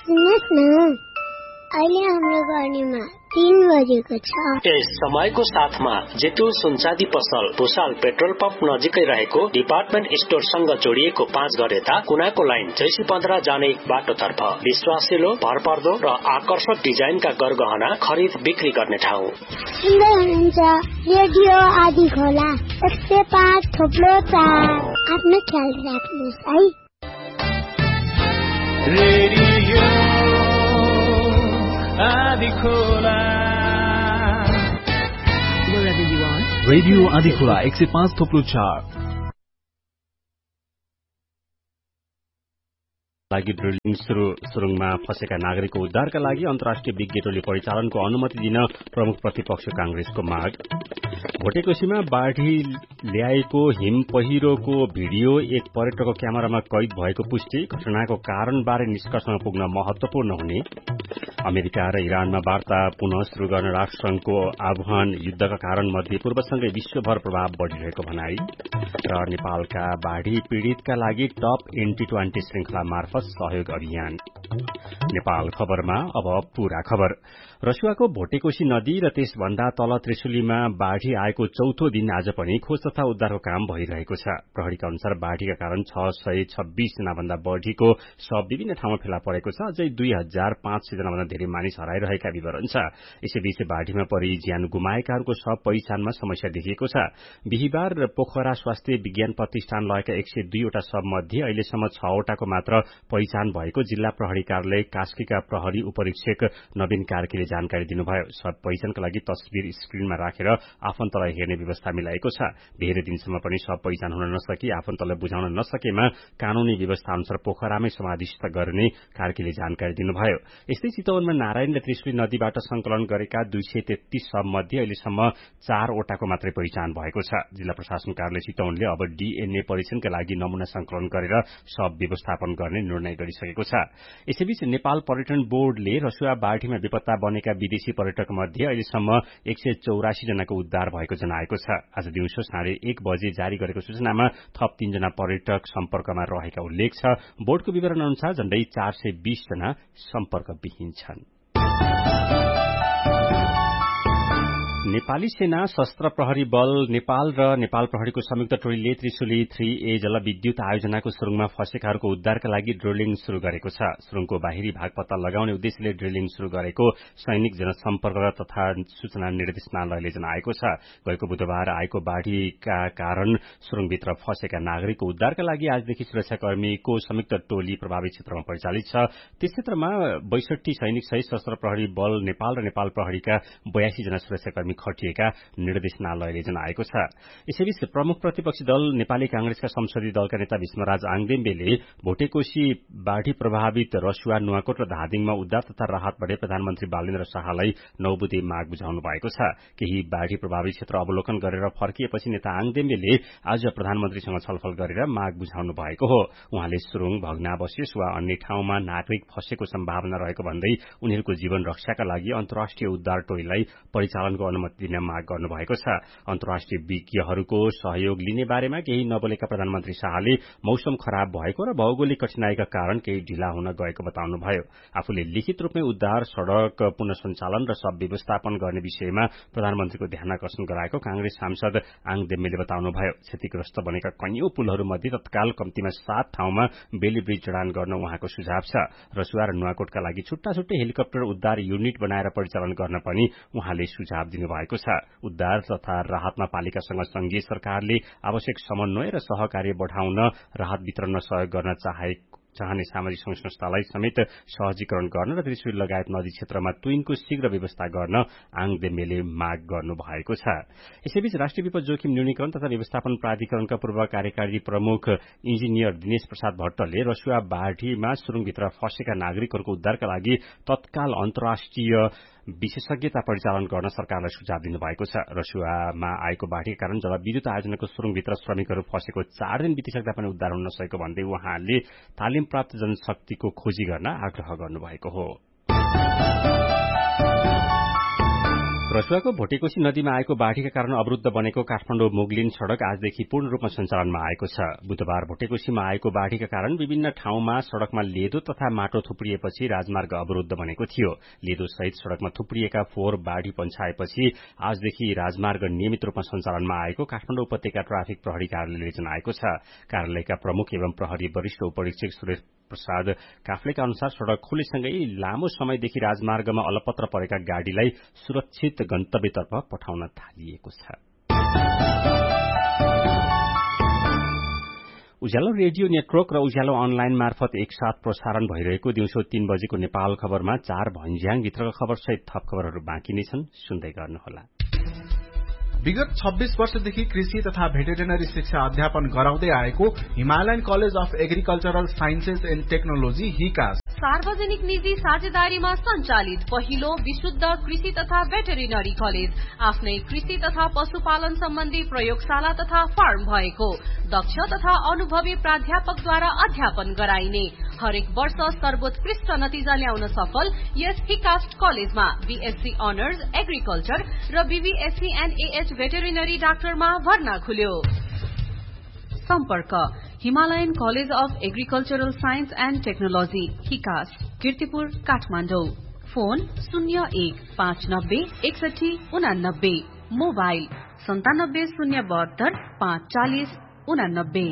सुन्नुहोस् न, अहिले हाम्रो गर्नेमा 3 बजेको छ। यस समयको साथमा जेतु सुनचाँदी पसल भुसाल पेट्रोल पम्प नजिकै रहेको डिपार्टमेन्ट स्टोरसँग जोडिएको 5 घर यता कुनाको लाइन जैसी 15 जाने बाटोतर्फ विश्वासिलो, भरपर्दो र आकर्षक डिजाइनका गरगहना खरिद बिक्री गर्ने ठाउँ। सुन्दै हुनुहुन्छ रेडियो आदि खोला 105.4। आफ्नो ख्याल राख्नुहोस् है। रेडियो आदि खोला। रेडियो आदि खोला 105.4 लागि ड्रिलिङ सुरुङमा फँसेका नागरिकको उद्धारका लागि अन्तर्राष्ट्रिय विज्ञ टोली परिचालनको अनुमति दिन प्रमुख प्रतिपक्ष कांग्रेसको माग। भोटेकोशीमा बाढ़ी ल्याएको हिम पहिरोको भिडियो एक पर्यटकको क्यामेरामा कैद भएको पुष्टि। घटनाको कारणबारे निष्कर्षमा पुग्न महत्वपूर्ण हुने। अमेरिका र इरानमा वार्ता पुनः शुरू गर्न राष्ट्रसंघको आह्वान। युद्धका कारण मध्य पूर्वसँगै विश्वभर प्रभाव बढ़िरहेको भनाई। र नेपालका बाढ़ी पीड़ितका लागि टप N20 श्रृंखला मार्फत सहयोग अभियान। नेपाल खबरमा अब पूरा खबर। रसुवाको भोटेकोशी नदी र त्यसभन्दा तल त्रिशुलीमा बाढ़ी आएको चौथो दिन आज पनि खोज तथा उद्धारको काम भइरहेको छ। प्रहरीका अनुसार बाढ़ीका कारण 626 जना भन्दा बढ़ीको शव विभिन्न ठाउँमा फेला परेको छ। अझै 2500 जना भन्दा धेरै मानिस हराइरहेका विवरण छ। यसैबीच बाढ़ीमा परि ज्यान गुमाएकाहरूको शव पहिचानमा समस्या देखिएको छ। बिहिबार पोखरा स्वास्थ्य विज्ञान प्रतिष्ठान लगेका 102 वटा शव मध्ये अहिलेसम्म 6 वटाको मात्र पहिचान भएको जिल्ला प्रहरी कार्यालय कास्कीका प्रहरी उपरीक्षक नवीन कार्कीले जानकारी दिनुभयो। शव पहिचानका लागि तस्बिर स्क्रिनमा राखेर आफन्तलाई हेर्ने व्यवस्था मिलाएको छ। धेरै दिनसम्म पनि शव पहिचान हुन नसकी आफन्तलाई बुझाउन नसकेमा कानूनी व्यवस्था अनुसार पोखरामै समाधिस्थ गर्ने कार्कीले जानकारी दिनुभयो। यस्तै चितवनमा नारायण र त्रिशुली नदीबाट संकलन गरेका 233 शव मध्ये अहिलेसम्म 4 वटाको मात्रै पहिचान भएको छ। जिल्ला प्रशासन कार्यालय चितवनले अब DNA परीक्षणका लागि नमूना संकलन गरेर शव व्यवस्थापन गर्ने निर्णय गरिसकेको छ। यसैबीच नेपाल पर्यटन बोर्डले रसुवा बाढ़ीमा बेपत्ता बनेका विदेशी पर्यटक मध्ये अहिलेसम्म 184 जनाको उद्धार भएको जनाएको छ। आज दिउँसो 1:30 बजे जारी गरेको सूचनामा थप 3 जना पर्यटक सम्पर्कमा रहेका उल्लेख छ। बोर्डको विवरण अनुसार झण्डै 420 जना सम्पर्कविहीन छन्। नेपाली सेना सशस्त्र प्रहरी बल नेपाल र नेपाल प्रहरीको संयुक्त टोलीले त्रिशुली 3A जलविद्युत आयोजनाको सुरुङमा फँसेकाहरूको उद्धारका लागि ड्रिलिङ शुरू गरेको छ। सुरुङको बाहिरी भाग पत्ता लगाउने उद्देश्यले ड्रिलिङ शुरू गरेको सैनिक जनसम्पर्क तथा सूचना निर्देशनालयले जनाएको छ। गएको बुधबार आएको बाढ़ीका कारण सुरुङभित्र फँसेका नागरिकको उद्धारका लागि आजदेखि सुरक्षाकर्मीको संयुक्त टोली प्रभावित क्षेत्रमा परिचालित छ। त्यस क्षेत्रमा 62 सैनिक सहित सशस्त्र प्रहरी बल नेपाल र नेपाल प्रहरीका 82 जना सुरक्षाकर्मी खटिएका निर्देशनालयले जनाएको छ। यसैबीच प्रमुख प्रतिपक्षी दल नेपाली कांग्रेसका संसदीय दलका नेता भीष्मराज आङदेम्बेले भोटेकोशी बाढ़ी प्रभावित रसुवा नुवाकोट र धादिङमा उद्धार तथा राहत बढे प्रधानमन्त्री बालेन्द्र शाहलाई 9 बुँदे माग बुझाउनु भएको छ। केही बाढ़ी प्रभावित क्षेत्र अवलोकन गरेर फर्किएपछि नेता आङदेम्बेले आज प्रधानमन्त्रीसँग छलफल गरेर माग बुझाउनु भएको हो। उहाँले सुरुङ भग्नावशेष वा अन्य ठाउँमा नागरिक फँसेको सम्भावना रहेको भन्दै उनीहरूको जीवन रक्षाका लागि अन्तर्राष्ट्रिय उद्धार टोलीलाई परिचालनको अनुमति दिन माग गर्नुभएको छ। अन्तर्राष्ट्रिय विज्ञहरूको सहयोग लिने बारेमा केही नबोलेका प्रधानमन्त्री शाहले मौसम खराब भएको र भौगोलिक कठिनाईका कारण केही ढिला हुन गएको बताउनुभयो। आफूले लिखित रूपमै उद्धार, सड़क पुनः सञ्चालन र सब व्यवस्थापन गर्ने विषयमा प्रधानमन्त्रीको ध्यानाकर्षण गराएको कांग्रेस सांसद आङदेम्बेले बताउनुभयो। क्षतिग्रस्त बनेका कैयौं पुलहरू मध्ये तत्काल कम्तीमा 7 ठाउँमा बेली ब्रिज जडान गर्न उहाँको सुझाव छ। रसुवा र नुवाकोटका लागि छुट्टा छुट्टै हेलिकप्टर उद्धार युनिट बनाएर परिचालन गर्न पनि उहाँले सुझाव दिनुभएको छ। उद्धार तथा राहतमा पालिकासँग संघीय सरकारले आवश्यक समन्वय र सहकार्य बढ़ाउन राहत वितरणमा सहयोग गर्न चाहने सामाजिक संस्थालाई समेत सहजीकरण गर्न र त्रिशुली लगायत नदी क्षेत्रमा तुइनको शीघ्र व्यवस्था गर्न आङदेम्बेले माग गर्नु भएको छ। यसैबीच राष्ट्रिय विपद जोखिम न्यूनीकरण तथा व्यवस्थापन प्राधिकरणका पूर्व कार्यकारी प्रमुख इन्जिनियर दिनेश प्रसाद भट्टले रसुवा बाढ़ीमा सुरुङभित्र फँसेका नागरिकहरूको उद्धारका लागि तत्काल अन्तर्राष्ट्रिय विशेषज्ञता परिचालन गर्न सरकारलाई सुझाव दिनुभएको छ। रसुवामा आएको बाढ़ीका कारण जलविद्युत आयोजनाको सुरुङभित्र श्रमिकहरू फँसेको 4 दिन बितिसक्दा पनि उद्धार हुन नसकेको भन्दै उहाँले तालिम प्राप्त जनशक्तिको खोजी गर्न आग्रह गर्नुभएको हो। रसुवाको भोटेकोशी नदीमा आएको बाढ़ीका कारण अवरुद्ध बनेको काठमाडौँ मुगलिन सड़क आजदेखि पूर्ण रूपमा सञ्चालनमा आएको छ। बुधबार भोटेकोशीमा आएको बाढ़ीका कारण विभिन्न ठाउँमा सड़कमा लेदो तथा माटो थुप्रिएपछि राजमार्ग अवरुद्ध बनेको थियो। लेदो सहित सड़कमा थुप्रिएका फोहोर बाढ़ी पन्छाएपछि आजदेखि राजमार्ग नियमित रूपमा सञ्चालनमा आएको काठमाडौँ उपत्यका ट्राफिक प्रहरी कार्यालयले जनाएको छ। कार्यालयका प्रमुख एवं प्रहरी वरिष्ठ उपरीक्षक सुरेश प्रसाद काफ्लेका अनुसार सड़क खुलेसँगै लामो समयदेखि राजमार्गमा अलपत्र परेका गाड़ीलाई सुरक्षित गन्तव्यतर्फ पठाउन थालिएको छ। उज्यालो रेडियो नेटवर्क र उज्यालो अनलाइन मार्फत एकसाथ प्रसारण भइरहेको दिउँसो 3 बजेको नेपाल खबरमा 4 भञ्ज्याङभित्रका खबरसहित थप खबरहरू बाँकी नै छन्, सुन्दै गर्नुहोला। विगत 26 वर्षदेखि कृषि तथा भेटेरिनरी शिक्षा अध्यापन गराउँदै आएको Himalayan college of agricultural sciences and technology हिकास सार्वजनिक निजी साझेदारीमा सञ्चालित पहिलो विशुद्ध कृषि तथा भेटेरिनरी कलेज आफ्नै कृषि तथा पशुपालन सम्बन्धी प्रयोगशाला तथा फार्म भएको दक्ष तथा अनुभवी प्राध्यापकद्वारा अध्यापन गराइने हरेक वर्ष सर्वोत्कृष्ट नतिजा ल्याउन सफल यस हिकास्ट कलेजमा बीएससी अनर्स एग्रिकल्चर र बीबीएससी एन्ड एएच भेटेरिनरी डाक्टरमा भर्ना खुल्यो। सम्पर्क Himalayan college of agricultural science and technology हिकास Kirtipur Kathmandu. Phone 01596189 mobile 9702 540 89।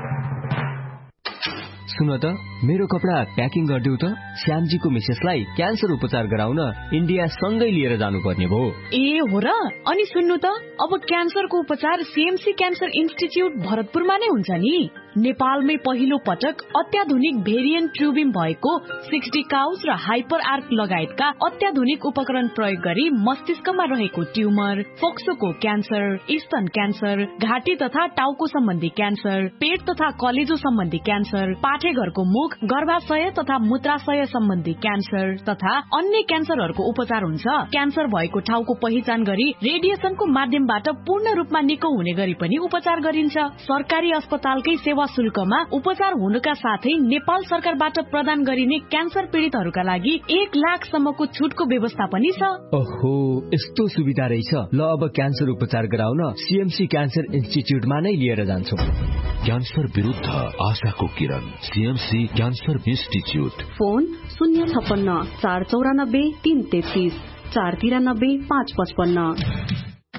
सुन त मेरो कपडा प्याकिङ गरिदेऊ त। श्यामजीको मिसेसलाई क्यान्सर उपचार गराउन इन्डिया सँगै लिएर जानुपर्ने भयो। ए हो र? अनि सुन्नु त, अब क्यान्सरको उपचार सीएमसी क्यान्सर इन्स्टिच्युट भरतपुरमा नै हुन्छ नि। नेपालमै पहिलो पटक अत्याधुनिक भेरिएन्ट ट्युबिम भएको 60 काउस र हाइपर आर्क लगायतका अत्याधुनिक उपकरण प्रयोग गरी मस्तिष्कमा रहेको ट्युमर, फोक्सोको क्यान्सर, स्तन क्यान्सर, घाँटी तथा टाउको सम्बन्धी क्यान्सर, पेट तथा कलेजो सम्बन्धी क्यान्सर, पाठेघरको मुख, गर्भाशय तथा मूत्राशय सम्बन्धी क्यान्सर तथा अन्य क्यान्सरहरूको उपचार हुन्छ। क्यान्सर भएको ठाउँको पहिचान गरी रेडिएसनको माध्यमबाट पूर्ण रूपमा निको हुने गरी पनि उपचार गरिन्छ। सरकारी अस्पतालकै सेवा शुल्कमा उपचार हुनुका साथै नेपाल सरकारबाट प्रदान गरिने क्यान्सर पीड़ितहरूका लागि 1 लाखसम्मको छुटको व्यवस्था पनि छ। ओहो, यस्तो सुविधा रहेछ। ल अब क्यान्सर उपचार गराउन सीएमसी क्यान्सर इन्स्टिच्युटमा नै लिएर जान्छौं। क्यान्सर विरुद्ध आशाको किरण सीएमसी क्यान्सर इन्स्टिच्युट। फोन 056 494 333 493 555।